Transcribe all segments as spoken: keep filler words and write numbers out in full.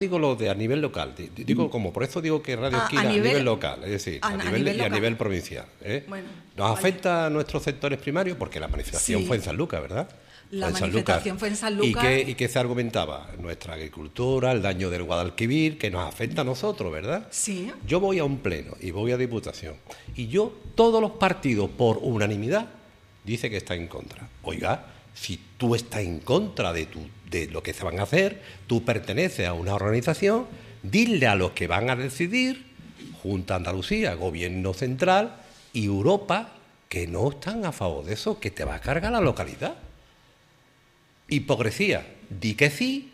Digo lo de a nivel local, digo como por eso digo que Radio a, Esquina a, a nivel, nivel local, es decir, a, a, nivel, a nivel y local. a nivel provincial. ¿eh? Bueno, Nos vale. afecta a nuestros sectores primarios porque la manifestación sí. fue en Sanlúcar, ¿verdad? La fue manifestación fue en Sanlúcar. ¿Y qué, ¿Y qué se argumentaba? Nuestra agricultura, el daño del Guadalquivir, que nos afecta a nosotros, ¿verdad? Sí. Yo voy a un pleno y voy a Diputación y yo, todos los partidos por unanimidad, dice que está en contra. Oiga, si tú estás en contra de, tu, de lo que se van a hacer, tú perteneces a una organización, dile a los que van a decidir, Junta de Andalucía, Gobierno Central y Europa, que no están a favor de eso, que te va a cargar la localidad. Hipocresía, di que sí,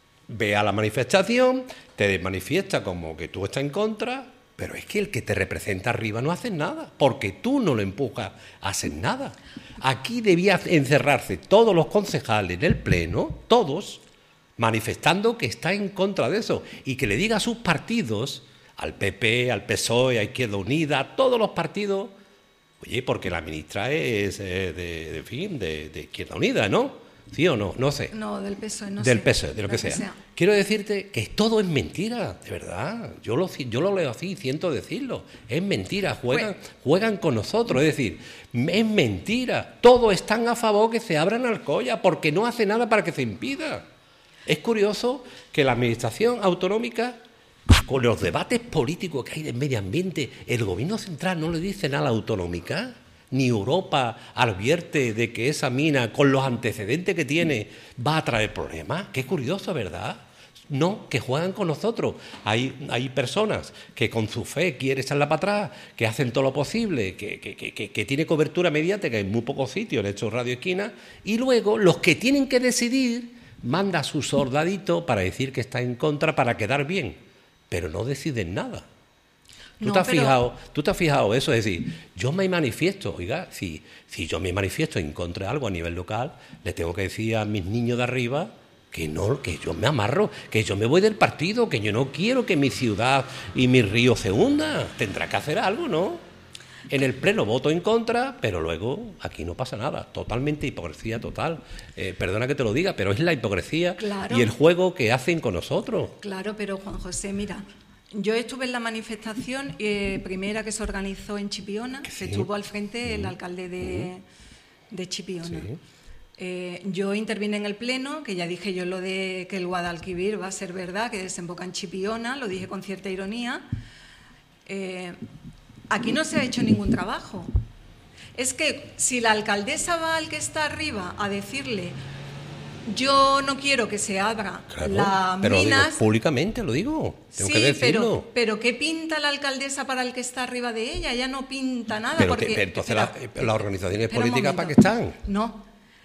ve a la manifestación, te manifiesta como que tú estás en contra, pero es que el que te representa arriba no hace nada, porque tú no lo empujas a hacer nada. Aquí debía encerrarse todos los concejales en el pleno, todos, manifestando que está en contra de eso, y que le diga a sus partidos, al P P, al P S O E, a Izquierda Unida, a todos los partidos, oye, porque la ministra es eh, de, de, fin, de, de Izquierda Unida, ¿no? ¿Sí o no? No sé. No, del P S O E, no Del sé. P S O E, de lo que sea. que sea. Quiero decirte que todo es mentira, de verdad. Yo lo, yo lo leo así, siento decirlo. Es mentira, juegan, pues, juegan con nosotros. Es decir, es mentira. Todos están a favor que se abran Alcoya porque no hace nada para que se impida. Es curioso que la administración autonómica, con los debates políticos que hay de medio ambiente, el gobierno central no le dice nada a la autonómica. Ni Europa advierte de que esa mina, con los antecedentes que tiene, va a traer problemas. Qué curioso, ¿verdad? No, que juegan con nosotros. Hay, hay personas que con su fe quieren echarla para atrás, que hacen todo lo posible, que, que, que, que tiene cobertura mediática en muy pocos sitios, de hecho Radio Esquina, y luego los que tienen que decidir manda a su soldadito para decir que está en contra para quedar bien, pero no deciden nada. ¿Tú, no, te has pero... fijado, ¿Tú te has fijado eso? Es decir, yo me manifiesto, oiga, si, si yo me manifiesto en contra de algo a nivel local, le tengo que decir a mis niños de arriba que no, que yo me amarro, que yo me voy del partido, que yo no quiero que mi ciudad y mi río se hunda. Tendrá que hacer algo, ¿no? En el pleno voto en contra, pero luego aquí no pasa nada. Totalmente hipocresía total. Eh, perdona que te lo diga, pero es la hipocresía claro. y el juego que hacen con nosotros. Claro, pero Juan José, mira... Yo estuve en la manifestación eh, primera que se organizó en Chipiona, que sí. estuvo al frente el alcalde de, de Chipiona. Sí. Eh, yo intervine en el pleno, que ya dije yo lo de que el Guadalquivir va a ser verdad, que desemboca en Chipiona, lo dije con cierta ironía. Eh, aquí no se ha hecho ningún trabajo. Es que si la alcaldesa va al que está arriba a decirle... Yo no quiero que se abra claro, las pero minas... Lo digo, públicamente lo digo, tengo sí, que decirlo. Pero, pero ¿qué pinta la alcaldesa para el que está arriba de ella? Ella no pinta nada. Pero, porque, te, pero entonces espera, las la organizaciones políticas, ¿para qué están? No.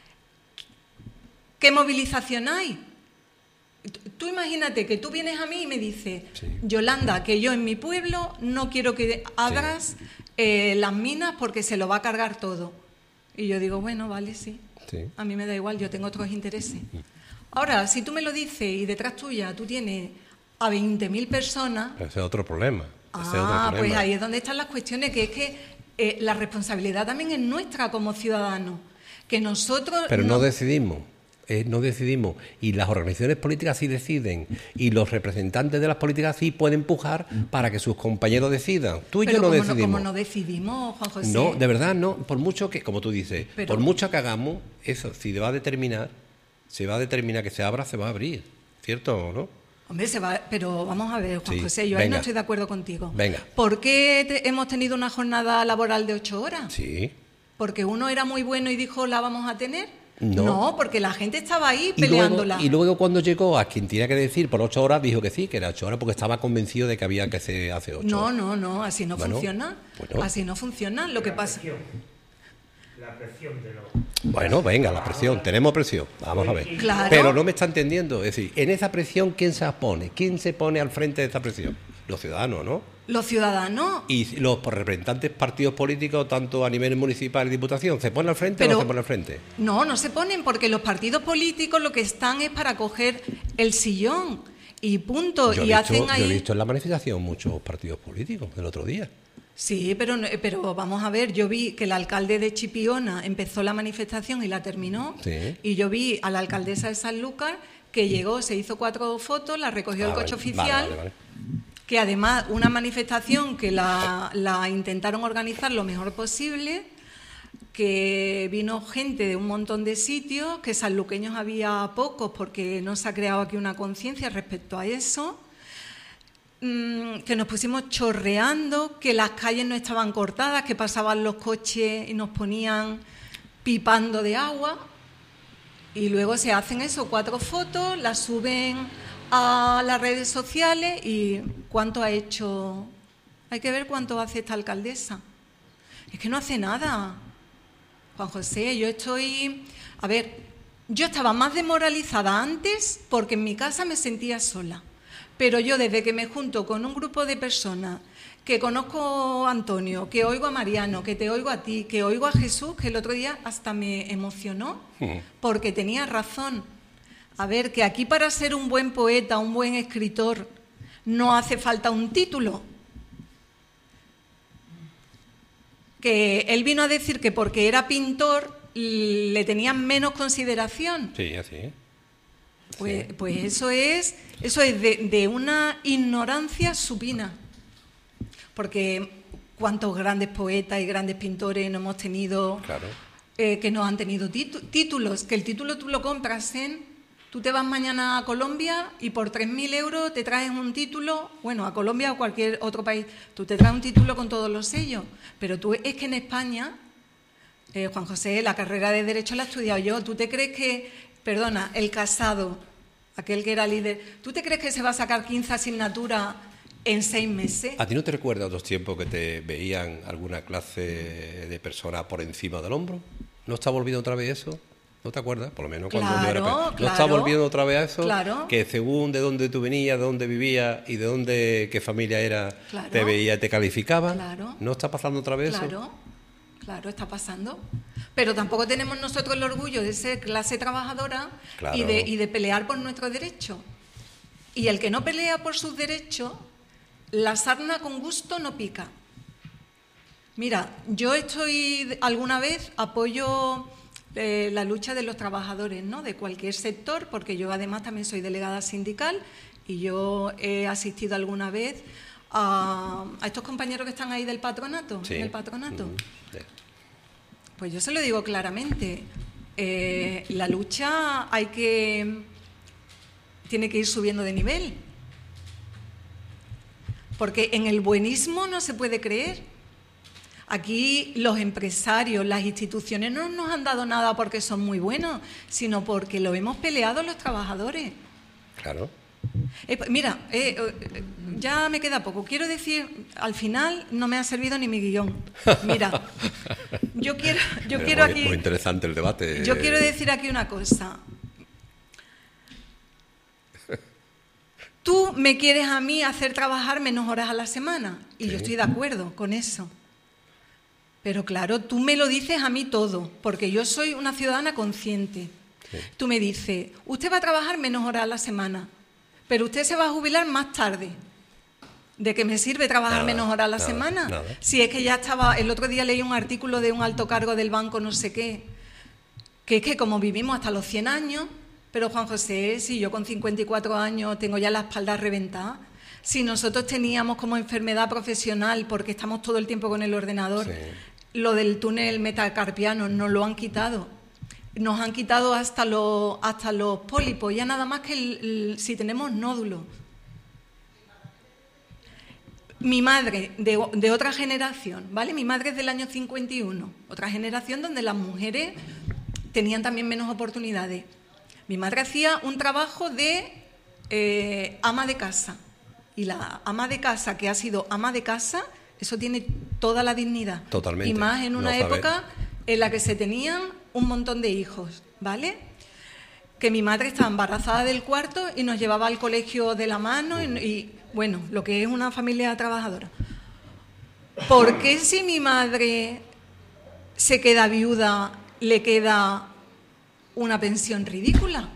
¿Qué movilización hay? Tú imagínate que tú vienes a mí y me dices, sí. Yolanda, que yo en mi pueblo no quiero que abras sí. eh, las minas porque se lo va a cargar todo. Y yo digo, bueno, vale, sí. Sí. A mí me da igual, yo tengo otros intereses. Ahora, si tú me lo dices y detrás tuya tú tienes a veinte mil personas... Ese es otro problema. Ah, Ese es otro problema. Pues ahí es donde están las cuestiones, que es que eh, la responsabilidad también es nuestra como ciudadanos. Que nosotros... Pero no, no decidimos. Eh, no decidimos, y las organizaciones políticas sí deciden, y los representantes de las políticas sí pueden empujar para que sus compañeros decidan. Tú y pero yo no como decidimos. No, como no decidimos, Juan José. No, de verdad no, por mucho que, como tú dices, pero, por mucho que hagamos, eso, si se va a determinar, se va a determinar que se abra, se va a abrir, ¿cierto o no? Hombre, se va, pero vamos a ver, Juan sí, José, yo venga. ahí no estoy de acuerdo contigo. Venga. ¿Por qué te, hemos tenido una jornada laboral de ocho horas? Sí. ¿Porque uno era muy bueno y dijo la vamos a tener? No. no, porque la gente estaba ahí y peleándola. Luego, y luego cuando llegó a quien tenía que decir por ocho horas, dijo que sí, que era ocho horas, porque estaba convencido de que había que hacer hace ocho no, horas. No, no, no, así no bueno, funciona. Bueno. Así no funciona. Lo la que pasa... Presión. La presión de los... Bueno, venga, la presión, tenemos presión, vamos a ver. Claro. Pero no me está entendiendo, es decir, en esa presión, ¿quién se pone? ¿Quién se pone al frente de esa presión? Los ciudadanos, ¿no? Los ciudadanos. Y los representantes partidos políticos, tanto a nivel municipal y diputación, ¿se ponen al frente Pero, o no se ponen al frente? No, no se ponen, porque los partidos políticos lo que están es para coger el sillón y punto. Yo, y he, hacen visto, ahí... yo he visto en la manifestación muchos partidos políticos el otro día. Sí, pero, pero vamos a ver, yo vi que el alcalde de Chipiona empezó la manifestación y la terminó, sí. y yo vi a la alcaldesa de Sanlúcar que llegó, se hizo cuatro fotos, las recogió Ah, el coche vale, oficial, vale, vale, vale. que además una manifestación que la, la intentaron organizar lo mejor posible, que vino gente de un montón de sitios, que sanluqueños había pocos porque no se ha creado aquí una conciencia respecto a eso, que nos pusimos chorreando, que las calles no estaban cortadas, que pasaban los coches y nos ponían pipando de agua, y luego se hacen eso, cuatro fotos, las suben a las redes sociales y ¿cuánto ha hecho? Hay que ver cuánto hace esta alcaldesa. Es que no hace nada. Juan José, yo estoy... A ver, yo estaba más desmoralizada antes porque en mi casa me sentía sola. Pero yo desde que me junto con un grupo de personas, que conozco a Antonio, que oigo a Mariano, que te oigo a ti, que oigo a Jesús, que el otro día hasta me emocionó, porque tenía razón. A ver, que aquí para ser un buen poeta, un buen escritor, no hace falta un título. Que él vino a decir que porque era pintor le tenían menos consideración. Sí, así es. Pues, sí. pues eso es, eso es de, de una ignorancia supina. Porque cuántos grandes poetas y grandes pintores no hemos tenido, Claro. eh, que no han tenido titu- títulos, que el título tú lo compras en... Tú te vas mañana a Colombia y por tres mil euros te traes un título, bueno, a Colombia o cualquier otro país, tú te traes un título con todos los sellos, pero tú es que en España, eh, Juan José, la carrera de Derecho la he estudiado yo, ¿tú te crees que, perdona, el Casado, aquel que era líder, ¿tú te crees que se va a sacar quince asignaturas en seis meses? ¿A ti no te recuerda otros tiempos que te veían alguna clase de persona por encima del hombro? ¿No está volviendo otra vez eso? ¿No te acuerdas? Por lo menos cuando Claro, yo era pequeño. ¿No claro, está volviendo otra vez a eso? claro. Que según de dónde tú venías, de dónde vivías y de dónde, qué familia era, Claro. te veía, te calificaba. Claro. ¿No está pasando otra vez eso? Claro, claro, está pasando. Pero tampoco tenemos nosotros el orgullo de ser clase trabajadora Claro. y, de, y de pelear por nuestros derechos. Y el que no pelea por sus derechos, la sarna con gusto no pica. Mira, yo estoy, alguna vez apoyo eh, la lucha de los trabajadores, ¿no?, de cualquier sector, porque yo además también soy delegada sindical y yo he asistido alguna vez a, a estos compañeros que están ahí del patronato, Sí. del patronato. Mm, sí. Pues yo se lo digo claramente, eh, la lucha hay que, tiene que ir subiendo de nivel, porque en el buenismo no se puede creer. Aquí los empresarios, las instituciones no nos han dado nada porque son muy buenos, sino porque lo hemos peleado los trabajadores. Claro. Eh, mira, eh, eh, ya me queda poco. Quiero decir, al final no me ha servido ni mi guión. Mira, yo quiero, yo Pero quiero muy, aquí... muy interesante el debate. Yo quiero decir aquí una cosa. Tú me quieres a mí hacer trabajar menos horas a la semana y Sí. yo estoy de acuerdo con eso. Pero claro, tú me lo dices a mí todo, porque yo soy una ciudadana consciente. Sí. Tú me dices, usted va a trabajar menos horas a la semana, pero usted se va a jubilar más tarde. ¿De qué me sirve trabajar Nada, menos horas a la nada, semana? nada. Si es que ya estaba, el otro día leí un artículo de un alto cargo del banco no sé qué, que es que como vivimos hasta los cien años, pero Juan José, si yo con cincuenta y cuatro años tengo ya la espalda reventada, si nosotros teníamos como enfermedad profesional, porque estamos todo el tiempo con el ordenador, Sí. lo del túnel metacarpiano, nos lo han quitado. Nos han quitado hasta los, hasta los pólipos, ya nada más que el, el, si tenemos nódulos. Mi madre, de, de otra generación, ¿vale? Mi madre es del año cincuenta y uno, otra generación donde las mujeres tenían también menos oportunidades. Mi madre hacía un trabajo de eh, ama de casa. Y la ama de casa que ha sido ama de casa, eso tiene toda la dignidad. Totalmente. Y más en una No saber. época en la que se tenían un montón de hijos, ¿vale? Que mi madre estaba embarazada del cuarto y nos llevaba al colegio de la mano y, y bueno, lo que es una familia trabajadora. ¿Por qué si mi madre se queda viuda, le queda una pensión ridícula?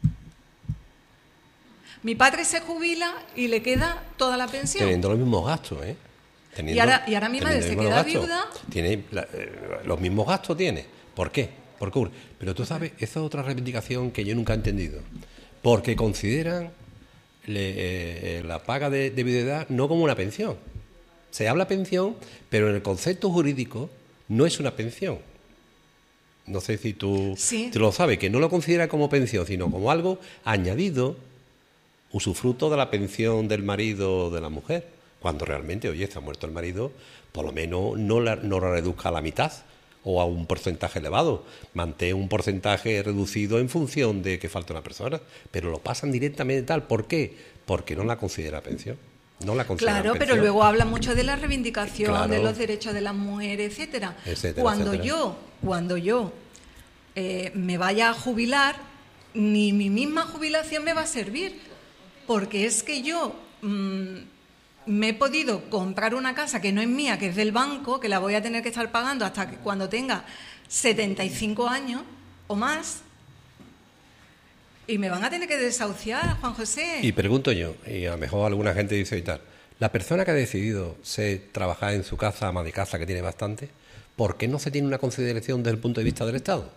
Mi padre se jubila y le queda toda la pensión. Teniendo los mismos gastos, ¿eh? Teniendo, Y ahora- y ahora mi madre teniendo se los queda gastos. viuda. Tiene la- eh, los mismos gastos tiene. ¿Por qué? ¿Por qué? Pero tú sabes, esa es otra reivindicación que yo nunca he entendido. porque consideran le, eh, la paga de, de viudedad no como una pensión. Se habla pensión, pero en el concepto jurídico no es una pensión. No sé si tú, sí. tú lo sabes, que no lo considera como pensión, sino como algo añadido, usufructo de la pensión del marido o de la mujer. Cuando realmente, oye, se ha muerto el marido, por lo menos no la, no la reduzca a la mitad o a un porcentaje elevado. Mantén un porcentaje reducido en función de que falta una persona, pero lo pasan directamente tal. ¿Por qué? Porque no la considera pensión. No la considera Claro, pensión. pero luego habla mucho de la reivindicación, Claro. de los derechos de las mujeres, etcétera. Etcétera, cuando etcétera. yo, cuando yo eh, me vaya a jubilar, ni mi misma jubilación me va a servir, porque es que yo mmm, me he podido comprar una casa que no es mía, que es del banco, que la voy a tener que estar pagando hasta que cuando tenga setenta y cinco años o más, y me van a tener que desahuciar, Juan José. Y pregunto yo, y a lo mejor alguna gente dice y tal, la persona que ha decidido ser, trabajar en su casa, ama de casa, que tiene bastante, ¿por qué no se tiene una consideración desde el punto de vista del Estado?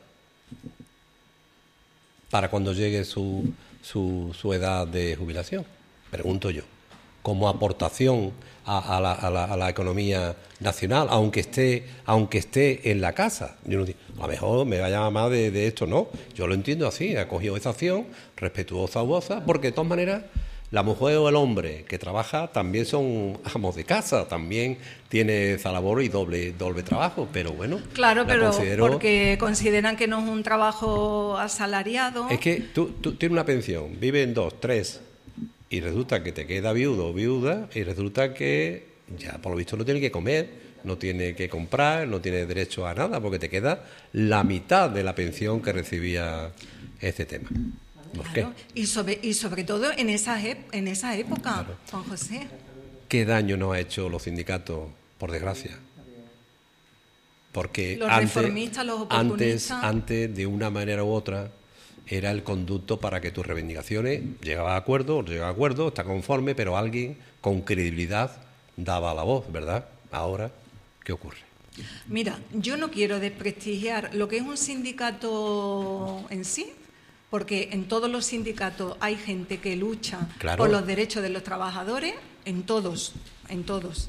Para cuando llegue su, su, su edad de jubilación, pregunto yo, como aportación a, a, la, a, la, a la economía nacional, aunque esté aunque esté en la casa. Yo no digo, a lo mejor me va a llamar más de, de esto, no. Yo lo entiendo así, ha cogido esa acción respetuosa u osa, porque de todas maneras la mujer o el hombre que trabaja también son amos de casa, también tiene esa labor y doble doble trabajo, pero bueno. Claro, pero considero... porque consideran que no es un trabajo asalariado. Es que tú, tú tienes una pensión, viven dos, tres, y resulta que te queda viudo o viuda, y resulta que ya por lo visto no tiene que comer, no tiene que comprar, no tiene derecho a nada, porque te queda la mitad de la pensión que recibía este tema. ¿Por Claro, qué? y sobre, y sobre todo en esa, ep- en esa época, Claro. Juan José. ¿Qué daño nos ha hecho los sindicatos, por desgracia? Porque Los antes, reformistas, los antes, oportunistas. antes, de una manera u otra, era el conducto para que tus reivindicaciones llegaba a acuerdo, o llegaba a acuerdo, está conforme, pero alguien con credibilidad daba la voz, ¿verdad? Ahora, ¿qué ocurre? Mira, yo no quiero desprestigiar lo que es un sindicato en sí, porque en todos los sindicatos hay gente que lucha Claro. por los derechos de los trabajadores, en todos, en todos.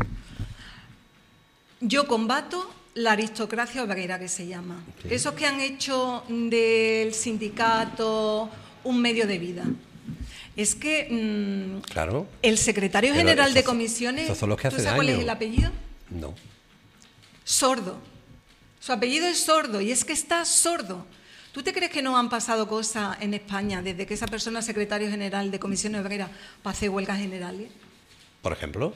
Yo combato la aristocracia obrera, que se llama. Sí. Esos que han hecho del sindicato un medio de vida. Es que mmm, Claro. el secretario Pero general de esos- comisiones, esos son los que ¿tú hacen sabes cuál es daño. el apellido? No. Sordo. Su apellido es Sordo y es que está sordo. ¿Tú te crees que no han pasado cosas en España desde que esa persona es secretario general de comisiones obreras para hacer huelgas generales? Por ejemplo.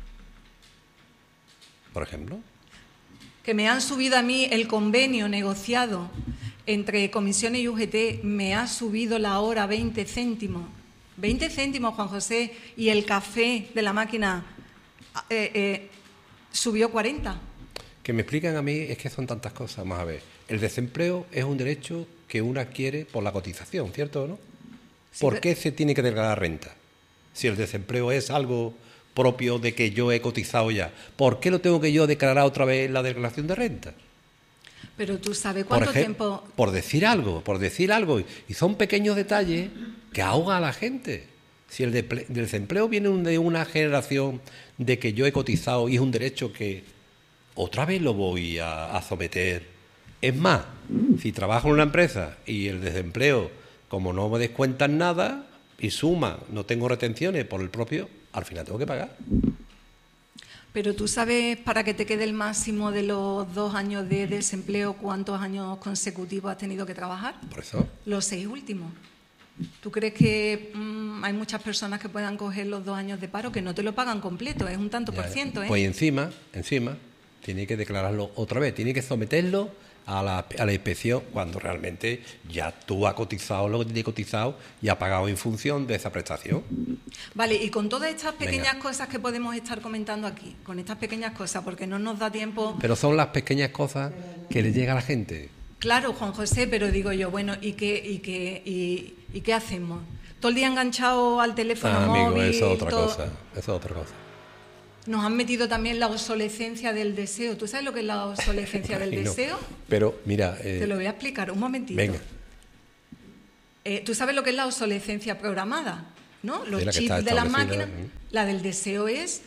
Por ejemplo. Que me han subido a mí el convenio negociado entre comisiones y U G T, me ha subido la hora veinte céntimos. veinte céntimos, Juan José, y el café de la máquina eh, eh, subió cuarenta. Que me explican a mí es que son tantas cosas. Vamos a ver. El desempleo es un derecho que uno adquiere por la cotización, ¿cierto o no? Sí, ¿Por pero- qué se tiene que declarar renta? Si el desempleo es algo propio de que yo he cotizado ya, ¿por qué lo tengo que yo declarar otra vez en la declaración de renta? Pero tú sabes Por, cuánto ejem- tiempo... por decir algo, por decir algo. Y son pequeños detalles que ahogan a la gente. Si el deple- del desempleo viene un- de una generación de que yo he cotizado y es un derecho que otra vez lo voy a, a someter. Es más, si trabajo en una empresa y el desempleo, como no me descuentan nada y suma, no tengo retenciones por el propio, al final tengo que pagar. Pero tú sabes, para que te quede el máximo de los dos años de desempleo, ¿cuántos años consecutivos has tenido que trabajar? Por eso. Los seis últimos. ¿Tú crees que mm, hay muchas personas que puedan coger los dos años de paro que no te lo pagan completo? Es un tanto Ya, por ciento, ¿eh? Pues encima, encima, tiene que declararlo otra vez, tiene que someterlo a la, a la inspección cuando realmente ya tú has cotizado lo que tienes cotizado y has pagado en función de esa prestación. Vale, y con todas estas pequeñas Venga. cosas que podemos estar comentando aquí, con estas pequeñas cosas, porque no nos da tiempo... Pero son las pequeñas cosas que le llega a la gente. Claro, Juan José, pero digo yo, bueno, ¿y qué, y qué, y, y qué hacemos? Todo el día enganchado al teléfono Ah, amigo, móvil... eso es otra todo- cosa, eso es otra cosa. Nos han metido también la obsolescencia del deseo. ¿Tú sabes lo que es la obsolescencia del Imagino. deseo? Pero mira, eh, Te lo voy a explicar, un momentito. venga, Eh, ¿Tú sabes lo que es la obsolescencia programada? ¿No? Los Sí, la que chips está de las establecida, máquinas. ¿eh? La del deseo es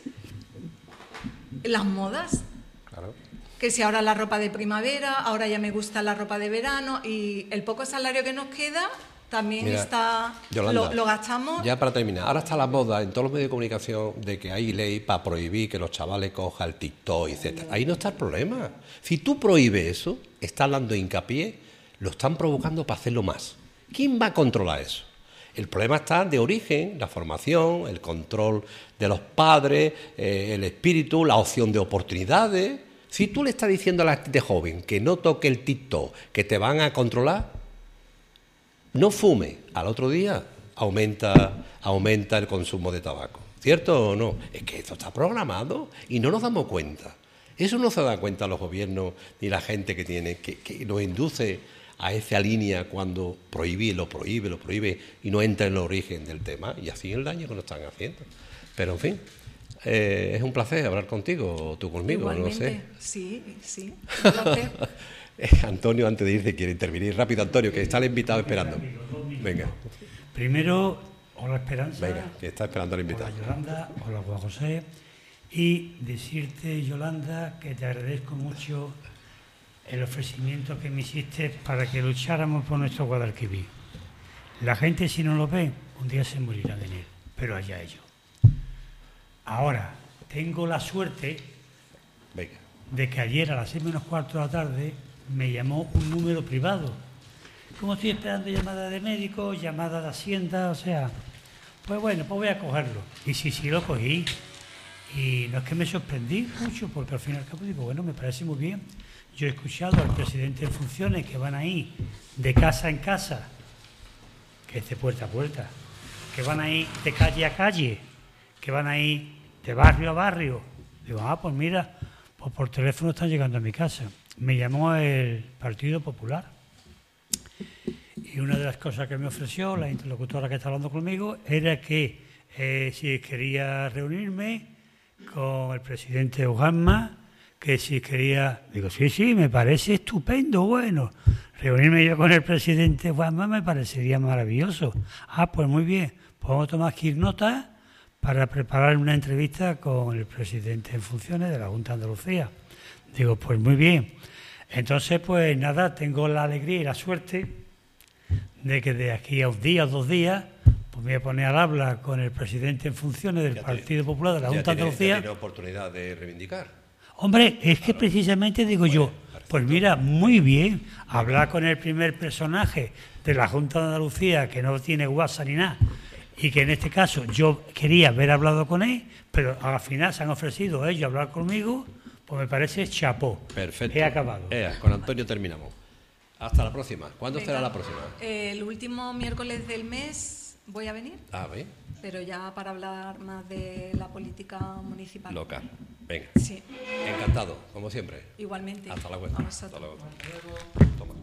las modas. Claro. Que si ahora la ropa de primavera, ahora ya me gusta la ropa de verano y el poco salario que nos queda también Mira, está Yolanda, lo, lo gastamos. Ya para terminar, ahora está la moda en todos los medios de comunicación de que hay ley para prohibir que los chavales cojan el TikTok, etcétera. Ahí no está el problema. Si tú prohíbes eso, estás dando hincapié, lo están provocando para hacerlo más. ¿Quién va a controlar eso? El problema está de origen, la formación, el control de los padres, eh, el espíritu, la opción de oportunidades. Si tú le estás diciendo a la gente joven que no toque el TikTok, que te van a controlar, no fume, al otro día aumenta, aumenta el consumo de tabaco. ¿Cierto o no? Es que esto está programado y no nos damos cuenta. Eso no se da cuenta los gobiernos ni la gente que tiene, que, que nos induce a esa línea cuando prohíbe, lo prohíbe, lo prohíbe y no entra en el origen del tema, y así el daño que nos están haciendo. Pero en fin, eh, es un placer hablar contigo, o tú conmigo, Igualmente, no sé. sí, sí, un placer. Antonio, antes de irse, quiere intervenir. Rápido, Antonio, que está el invitado esperando. Venga. Primero, hola Esperanza. Venga, que está esperando al invitado. Hola Yolanda, hola Juan José. Y decirte, Yolanda, que te agradezco mucho el ofrecimiento que me hiciste para que lucháramos por nuestro Guadalquivir. La gente, si no lo ve, un día se morirá de él, pero allá ellos. Ahora, tengo la suerte Venga. de que ayer a las seis menos cuarto de la tarde me llamó un número privado. Como estoy esperando llamadas de médicos, llamadas de Hacienda, o sea, pues bueno, pues voy a cogerlo. Y sí, sí, lo cogí. Y no es que me sorprendí mucho, porque al fin y al cabo digo, bueno, me parece muy bien. Yo he escuchado al presidente en funciones que van ahí de casa en casa, que es de puerta a puerta, que van ahí de calle a calle, que van ahí de barrio a barrio. Digo, ah, pues mira, pues por teléfono están llegando a mi casa. Me llamó el Partido Popular y una de las cosas que me ofreció la interlocutora que está hablando conmigo era que eh, si quería reunirme con el presidente Ogamma, que si quería, digo, sí, sí, me parece estupendo, bueno, reunirme yo con el presidente Ogamma me parecería maravilloso. Ah, pues muy bien, podemos tomar aquí notas para preparar una entrevista con el presidente en funciones de la Junta de Andalucía. Digo, pues muy bien. Entonces, pues nada, tengo la alegría y la suerte de que de aquí a un día o dos días pues me voy a poner al habla con el presidente en funciones del Partido Popular de la Junta de Andalucía. Ya tiene oportunidad de reivindicar. Hombre, es que precisamente digo yo, pues mira, muy bien, hablar con el primer personaje de la Junta de Andalucía que no tiene WhatsApp ni nada, y que en este caso yo quería haber hablado con él, pero al final se han ofrecido ellos a hablar conmigo, pues me parece chapó. Perfecto. He acabado. Ea, con Antonio terminamos. Hasta la próxima. ¿Cuándo Venga, será la próxima? eh, el último miércoles del mes voy a venir, A ver, pero ya para hablar más de la política municipal. local. Venga. Sí, Encantado, como siempre. igualmente. Hasta la vuelta. A vosotros. Hasta luego. Toma.